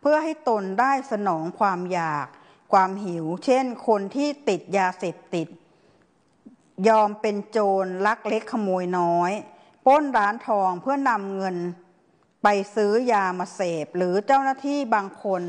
พื่อให้ตนได้สนองความอยากความหิวเช่นคนที่ติดยาเสพติดยอมเป็นโจรลักเล็กขโมยน้อยปล้นร้านทองเพื่อนำเงินไปซื้อยามาเสพหรือเจ้าหน้าที่บางคน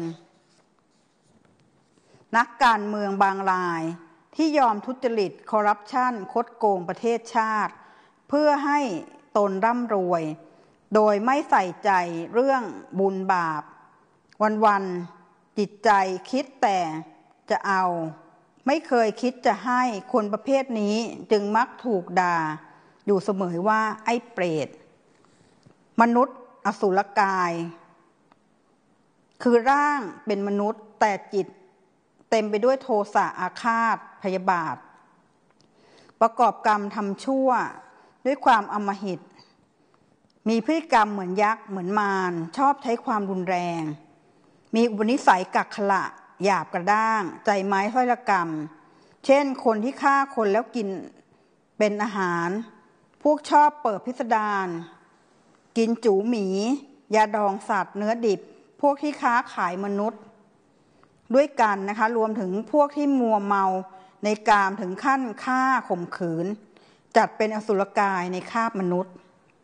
นักการเมืองบางรายที่ยอมทุจริตคอร์รัปชันคดโกงประเทศชาติเพื่อให้ตนร่ำรวยโดยไม่ใส่ใจเรื่องบุญบาปวันๆจิตใจคิดแต่จะเอาไม่เคยคิดจะให้คนประเภทนี้จึงมักถูกด่าอยู่เสมอว่าไอ้เปรตมนุษย์อสุรกายคือร่างเป็นมนุษย์แต่จิตเต็มไปด้วยโทสะอาฆาตพยาบาทประกอบกรรมทำชั่วด้วยความอำมหิตมีพฤติกรรมเหมือนยักษ์เหมือนมารชอบใช้ความรุนแรงมีอุปนิสัยกักขระหยาบกระด้างใจไม้ถ้อยละกรรมเช่นคนที่ฆ่าคนแล้วกินเป็นอาหารพวกชอบเปิดพิสดารกินจูหมียาดองสัตว์เนื้อดิบพวกที่ค้าขายมนุษย์ด้วยกันนะคะรวมถึงพวกที่มัวเมาในกามถึงขั้นฆ่าข่มขืนจัดเป็นอสุรกายในคาบมนุษย์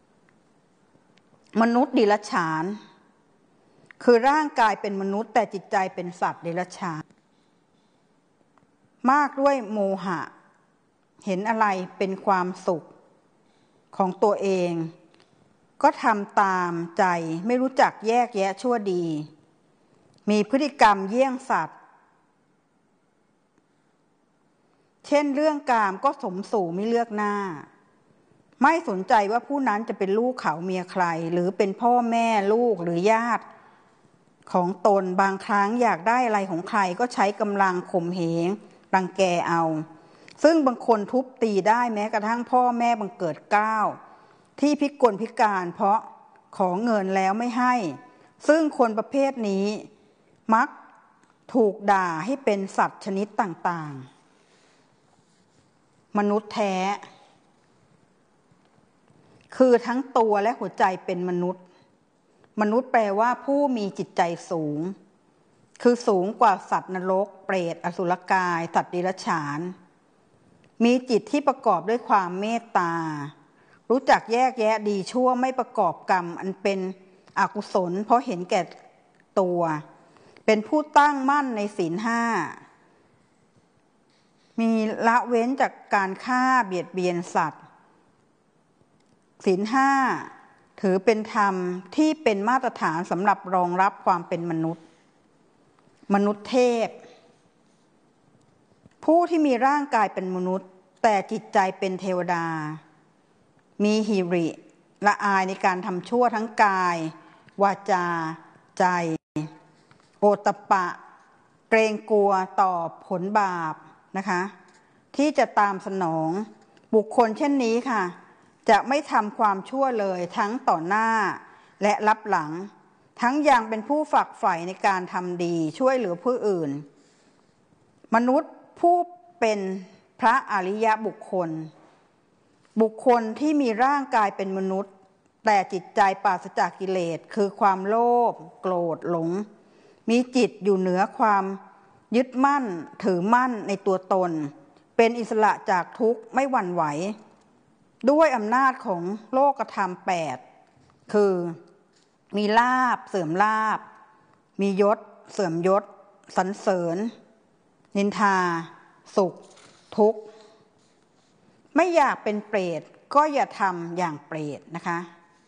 ดิรัจฉานคือร่างกายเป็นมนุษย์แต่จิตใจเป็นสัตว์เดรัจฉานมากด้วยโมหะเห็นอะไรเป็นความสุขของตัวเองก็ทำตามใจไม่รู้จักแยกแยะชั่วดีมีพฤติกรรมเยี่ยงสัตว์เช่นเรื่องกามก็สมสู่ไม่เลือกหน้าไม่สนใจว่าผู้นั้นจะเป็นลูกเขาเมียใครหรือเป็นพ่อแม่ลูกหรือญาติของตนบางครั้งอยากได้อะไรของใครก็ใช้กำลังข่มเหงรังแกเอาซึ่งบางคนทุบตีได้แม้กระทั่งพ่อแม่บังเกิดเกล้าที่พิกลพิการเพราะขอเงินแล้วไม่ให้ซึ่งคนประเภทนี้มักถูกด่าให้เป็นสัตว์ชนิดต่างๆมนุษย์แท้คือทั้งตัวและหัวใจเป็นมนุษย์แปลว่าผู้มีจิตใจสูงคือสูงกว่าสัตว์นรกเปรตอสุรกายสัตว์เดรัจฉานมีจิตที่ประกอบด้วยความเมตตารู้จักแยกแยะดีชั่วไม่ประกอบกรรมอันเป็นอกุศลเพราะเห็นแก่ตัวเป็นผู้ตั้งมั่นในศีลห้ามีละเว้นจากการฆ่าเบียดเบียนสัตว์ศีลห้าถือเป็นธรรมที่เป็นมาตรฐานสำหรับรองรับความเป็นมนุษย์เทพผู้ที่มีร่างกายเป็นมนุษย์แต่จิตใจเป็นเทวดามีหิริละอายในการทำชั่วทั้งกายวาจาใจโอตตัปปะเกรงกลัวต่อผลบาปนะคะที่จะตามสนองบุคคลเช่นนี้ค่ะจะไม่ทำความชั่วเลยทั้งต่อหน้าและรับหลังทั้งยังเป็นผู้ฝักใฝ่ในการทำดีช่วยเหลือผู้อื่นมนุษย์ผู้เป็นพระอริยบุคคลที่มีร่างกายเป็นมนุษย์แต่จิตใจปราศจากกิเลสคือความโลภโกรธหลงมีจิตอยู่เหนือความยึดมั่นถือมั่นในตัวตนเป็นอิสระจากทุกข์ไม่หวั่นไหวด้วยอำนาจของโลกธรรม8คือมีลาภเสื่อมลาภมียศเสื่อมยศสรรเสริญนินทาสุขทุกข์ไม่อยากเป็นเปรตก็อย่าทำอย่างเปรตนะคะ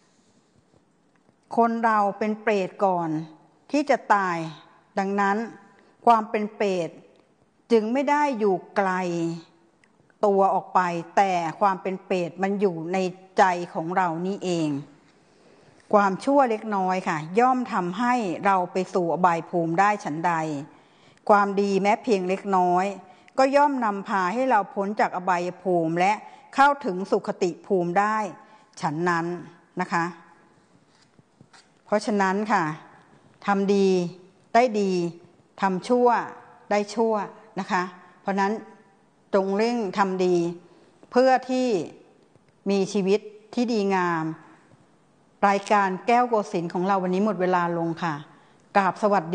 คนเราเป็นเปรตก่อนที่จะตายดังนั้นความเป็นเปรตจึงไม่ได้อยู่ไกลตัวออกไปแต่ความเป็นเปรตมันอยู่ในใจของเรานี่เองความชั่วเล็กน้อยค่ะย่อมทำให้เราไปสู่อบายภูมิได้ฉันใดความดีแม้เพียงเล็กน้อยก็ย่อมนำพาให้เราพ้นจากอบายภูมิและเข้าถึงสุคติภูมิได้ฉันนั้นนะคะเพราะฉะนั้นค่ะทำดีได้ดีทำชั่วได้ชั่วนะคะเพราะนั้นจงเร่งทำดีเพื่อที่มีชีวิตที่ดีงามรายการแก้วโกสินทร์ของเราวันนี้หมดเวลาลงค่ะกราบสวัสดี